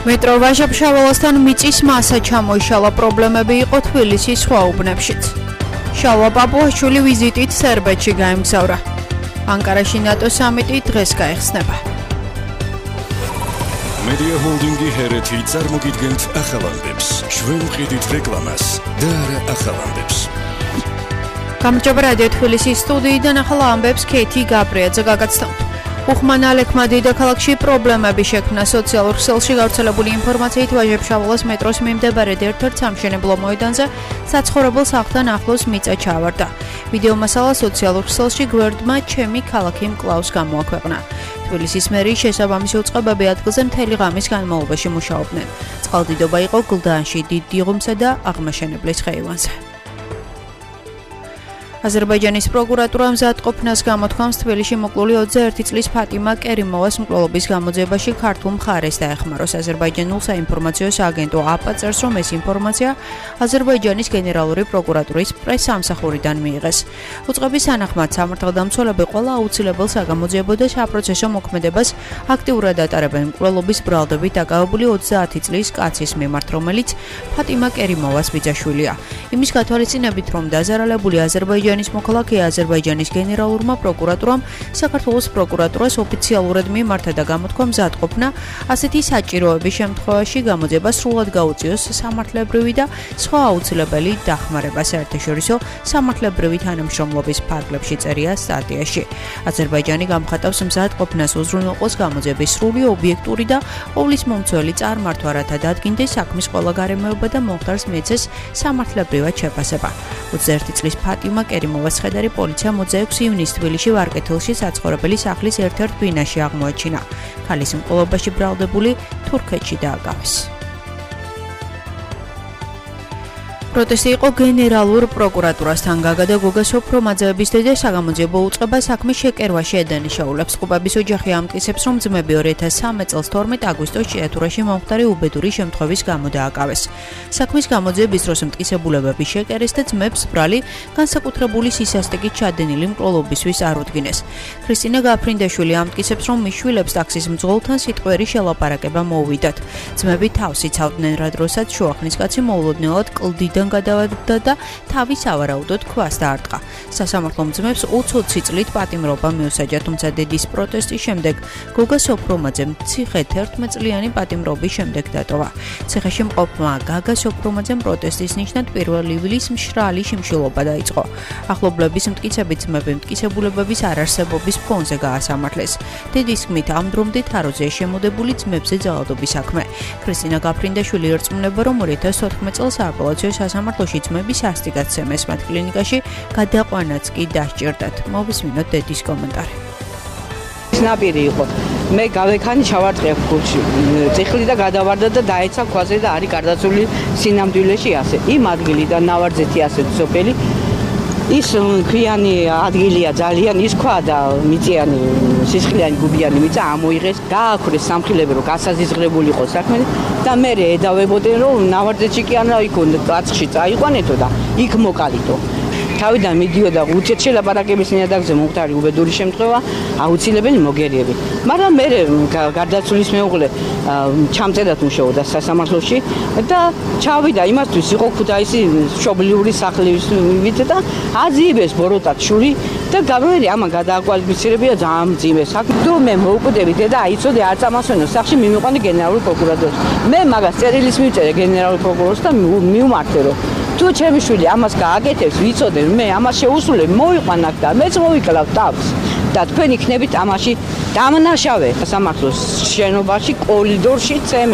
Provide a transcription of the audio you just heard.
მეტრო ვაჟა-ფშაველასთან მიწის მასა ჩამოიშალა, პრობლემები იყო თბილისის სხვა უბნებშიც. შალვა პაპუაშვილი ვიზიტით სერბეთში გაემგზავრა. ანკარაში ნატო სამიტი დღეს გაიხსნება. მედია ჰოლდინგი ჰერეთი წარმოგიდგენთ ახალამდებს. ჩვენ ვყიდით რეკლამას და არა ახალამდებს. გამარჯობა რადიო თბილისის სტუდიიდან ახალ ამბებს ქეთი გაბრიაძე გაგაცნობთ. უხმან ალექმა დედაქალაქში პრობლემები შექმნა სოციალურ ქსელში გავრცელებული ინფორმაციით ვაჟა-ფშაველას მეტროს მიმდებარედ ერთ-ერთ სამშენებლო მოედანზე საცხოვრებელ სახლთან ახლოს მიწა ჩავარდა. ვიდეო მასალა სოციალურ ქსელში გვერდმა ჩემი ქალაქი მკლავს გამოაქვეყნა. თბილისის მერიის შესაბამისი უწყებები ადგილზე მთელი ღამის განმავლობაში მუშაობდნენ. წყალდიდობა იყო გლდანში, დიდ დიღომსა და აღმაშენებლის ხეივანზე. აზერბაიჯანის პროკურატურა მზადყოფნას გამოთქვამს თბილისში მოკლული 21 წლის ფატიმა კერიმოვას მკვლელობის გამოძიებაში ქართულ მხარეს დაეხმაროს. აზერბაიჯანულ საინფორმაციო სააგენტო აპა წერს, რომ ეს ინფორმაცია აზერბაიჯანის გენერალური პროკურატურის პრესსამსახურიდან მიიღეს. უწყების თანახმად სამართალდამცველები ყველა აუცილებელ საგამოძიებო და საპროცესო მოქმედებას აქტიურად ატარებენ მკვლელობის ბრალდებით დაკავებული 30 წლის კაცის მიმართ, რომელიც ფატიმა კერიმოვას ბიძაშვილია. იმის გათვალისწინებით, რომ დაზარალებული აზერბაიჯანის მოქალაქეა, აზერბაიჯანის გენერალურმა პროკურატურამ საქართველოს პროკურატურას ოფიციალურად მიმართა და გამოთქვა მზადყოფნა ასეთი საჭიროების შემთხვევაში გამოძიება სრულად გაუწიოს სამართლებრივი და სხვა აუცილებელი დახმარება. საერთაშორისო სამართლებრივი თანამშრომლობის ფარგლებში წერია სტატიაში. აზერბაიჯანი გამხატავს მზადყოფნას უზრუნველყოს გამოძიების სრული, ობიექტური და ყოვლისმომცველი წარმართვა, რათა დადგინდეს საქმის ყველა გარემოება და მოხდარს მეცეს სამართლებრივად შეფასება. 21 წლის ფატიმა კერიმოვას ხედარი პოლიცია 26 ივნისს თბილისში ვარკეთილში საცხოვრებელი სახლის ერთ-ერთ ბინაში აღმოაჩინა. ქალის მკვლელობაში ბრალდებული თურქეთში დააკავეს. პროტესტი იყო გენერალურ პროკურატურასთან. გაგა და გოგა სოფრო მაძეების დედა საგამოძიებო უწყება საქმის შეკერვაში ედენიშაულებს. ყუბების ოჯახი ამტკიცებს, რომ ძმები 2013 წელს 12 აგვისტოს ჭიათურაში მომხდარი უბედური შემთხვევის გამო დააკავეს. საქმის გამოძიების დროს მტკიცებულებები შეკერეს და ძმებს ბრალი განსაკუთრებული სისასტიკით ჩადენილი მკვლელობისთვის არ უდგინეს. ქრისტინა გაფრინდაშვილი ამტკიცებს, რომ მის შვილებს ტაქსის მძღოლთან სიტყვიერი შელაპარაკება მოუვიდათ. ძმები თავს იცავდნენ, რა დროსაც შუახნის კაცი მოულოდნელად კლდიდან გადავარდა და თავის ავარაუდოდ ქვას დაარტყა. სასამართლო ძმებს 20 წლით პატიმრობა მიუსაჯა, თუმცა დედის პროტესტის შემდეგ გოგა სოფრომაძემ ციხედ 11 წლიანი პატიმრობის შემდეგ დატოვა. ციხეში მყოფმა გაგა სოფრომაძემ პროტესტის ნიშნად 1 ივლისს მშრალი შიმშილობა დაიწყო. ახლობლების მტკიცებით ძმები მტკიცებულებების არარსებობის ფონზე გაასამართლეს. დედის თქმით, ამ დრომდე თაროზე შემოდებული ძმებზე ძალადობის საქმე. ქრისტინა გაფრინდაშვილი ერწმუნება, რომ 2014 წელს აპელაციო სასამართლოში ძმების სასტიკაცემეს მათ კლინიკაში გადაყვანაც კი დასჭირდათ. მოვისმინოთ დედის კომენტარი. ნაპირი იყო. მე გავექანი ჩავარტყე ქულში. წიხლი და გადავარდა და დაეცა ქვაზე და არის გარდაცვლილი სინამდვილეში ასე. იმ ადგილიდან ნავარძეთი ასეთ სოფელი ის ქვიანი ადგილია ძალიან, ის ქვა და მიწიანი სისხლიანი გუბიანი მიწა ამოიღეს, გააქრეს სამხილები, რომ გასაზიზღრებული იყო საქმე და მე ედავებოდნენ, რომ ნავარძეთში კი არა იქ კაცხში წაიყვანეთო და იქ მოკალითო. თავიდან მიდიოდა უცეთ შელაპარაკების ნიადაგზე მომხდარი უბედური შემთხვევა, აუცილებელი მოგერიები. მაგრამ მე გარდაცვლის მეუღლე ჩამწერად მუშაობდა სასამართლოში და ჩავიდა იმასთვის იყო ქუთაისი მშობლიური სახლივით და აზიებეს ბოროტად შური და გამერი ამან გადააკვალიფიცირებია ძალიან მძიმე საქმე. თუ მე მოუკვდები და აიცოდე არ წამასვენო სახში მიმიყვანე გენერალურ პროკურატურას. მე მაგას წერილის მივწერე გენერალურ პროკურორს და მივმართე რომ თუ ჩემი შვილი ამას გააკეთებს, ვიცოდე მე ამას შეუსრულე, მოიყვან აქ და მეც მოვიკლავ თავს და თქვენ იქნებით ამაში დამნაშავე. სასამართლოს შენობაში კორიდორში წემე